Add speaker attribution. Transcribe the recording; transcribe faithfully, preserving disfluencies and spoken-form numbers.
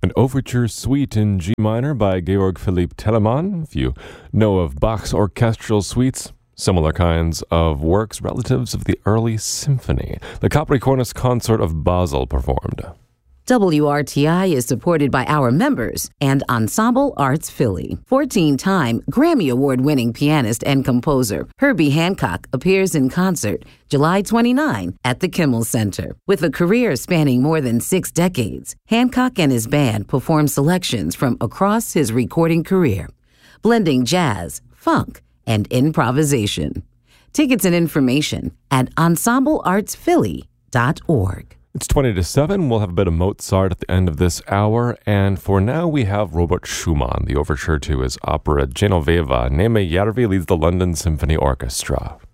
Speaker 1: An overture suite in G minor by Georg Philipp Telemann. If you know of Bach's orchestral suites, similar kinds of works, relatives of the early symphony, the Capricornus Consort of Basel performed.
Speaker 2: W R T I is supported by our members and Ensemble Arts Philly. fourteen-time Grammy Award-winning pianist and composer Herbie Hancock appears in concert July twenty-ninth at the Kimmel Center. With a career spanning more than six decades, Hancock and his band perform selections from across his recording career, blending jazz, funk, and improvisation. Tickets and information at ensemble arts philly dot org.
Speaker 1: It's twenty to seven. We'll have a bit of Mozart at the end of this hour. And for now, we have Robert Schumann. The overture to his opera Genoveva. Neeme Järvi leads the London Symphony Orchestra.